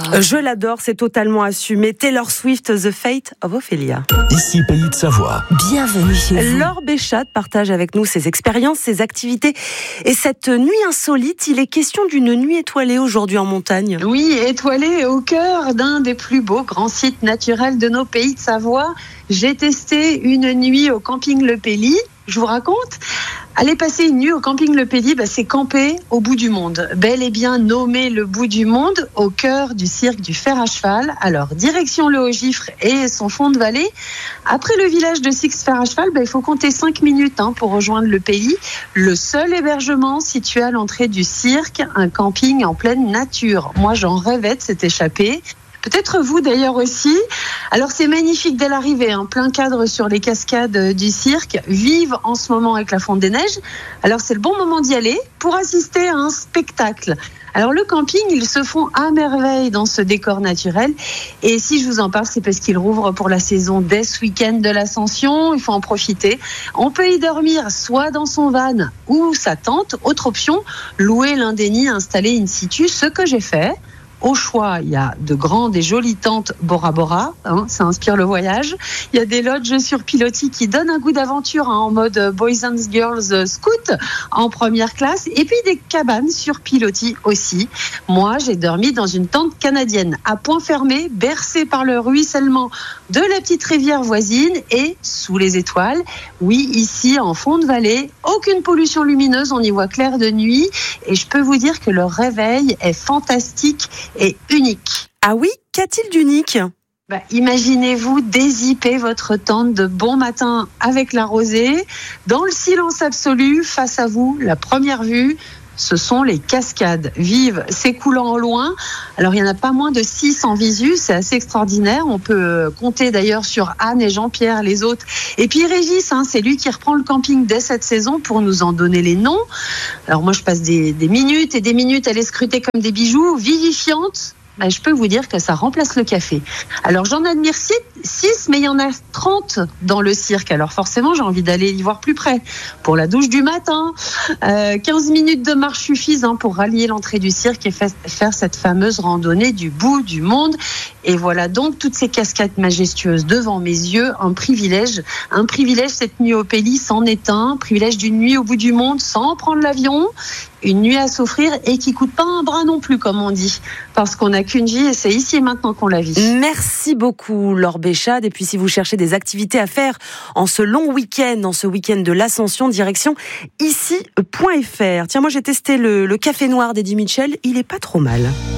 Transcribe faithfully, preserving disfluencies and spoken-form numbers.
Je l'adore, c'est totalement assumé. Taylor Swift, The Fate of Ophelia. Ici Pays de Savoie. Bienvenue chez vous. Laure Béchat partage avec nous ses expériences, ses activités et cette nuit insolite. Il est question d'une nuit étoilée aujourd'hui en montagne. Oui, étoilée au cœur d'un des plus beaux grands sites naturels de nos Pays de Savoie. J'ai testé une nuit au camping Le Pelly. Je vous raconte. Aller passer une nuit au camping Le Pelly, bah, c'est camper au bout du monde. Bel et bien nommé le bout du monde, au cœur du cirque du fer à cheval. Alors, direction le Haut-Gifre et son fond de vallée. Après le village de Six Fer à cheval, bah, il faut compter cinq minutes hein, pour rejoindre Le Pelly. Le seul hébergement situé à l'entrée du cirque, un camping en pleine nature. Moi, j'en rêvais de cette échappée. Peut-être vous d'ailleurs aussi. Alors c'est magnifique dès l'arrivée, en hein, plein cadre sur les cascades du cirque, vive en ce moment avec la fonte des neiges. Alors c'est le bon moment d'y aller pour assister à un spectacle. Alors le camping, ils se font à merveille dans ce décor naturel. Et si je vous en parle, c'est parce qu'il rouvre pour la saison dès ce week-end de l'Ascension. Il faut en profiter. On peut y dormir soit dans son van ou sa tente. Autre option, louer l'un des nids installés in situ, ce que j'ai fait. Au choix, il y a de grandes et jolies tentes Bora Bora, hein, ça inspire le voyage. Il y a des lodges sur pilotis qui donnent un goût d'aventure hein, en mode Boys and Girls Scout en première classe. Et puis des cabanes sur pilotis aussi. Moi, j'ai dormi dans une tente canadienne à point fermé, bercée par le ruissellement de la petite rivière voisine et sous les étoiles. Oui, ici, en fond de vallée, aucune pollution lumineuse, on y voit clair de nuit. Et je peux vous dire que le réveil est fantastique et unique. Ah oui, qu'a-t-il d'unique ? Bah, imaginez-vous dézipper votre tente de bon matin avec la rosée, dans le silence absolu, face à vous, la première vue, ce sont les cascades vives s'écoulant au loin. Alors il n'y en a pas moins de six en visu, c'est assez extraordinaire. On peut compter d'ailleurs sur Anne et Jean-Pierre, les autres. Et puis Régis, hein, c'est lui qui reprend le camping dès cette saison pour nous en donner les noms. Alors moi je passe des, des minutes et des minutes à les scruter comme des bijoux vivifiantes. Ben, je peux vous dire que ça remplace le café. Alors j'en admire six, mais il y en a trente dans le cirque. Alors forcément, j'ai envie d'aller y voir plus près. Pour la douche du matin, euh, quinze minutes de marche suffisent hein, pour rallier l'entrée du cirque et fa- faire cette fameuse randonnée du bout du monde. Et voilà donc toutes ces cascades majestueuses devant mes yeux. Un privilège, un privilège cette nuit au Pelly c'en est un. Privilège d'une nuit au bout du monde sans prendre l'avion. Une nuit à s'offrir et qui coûte pas un bras non plus, comme on dit. Parce qu'on n'a qu'une vie et c'est ici et maintenant qu'on la vit. Merci beaucoup, Laure Béchat. Et puis, si vous cherchez des activités à faire en ce long week-end, en ce week-end de l'Ascension, direction ici point f r. Tiens, moi, j'ai testé le, le café noir d'Eddie Mitchell. Il est pas trop mal.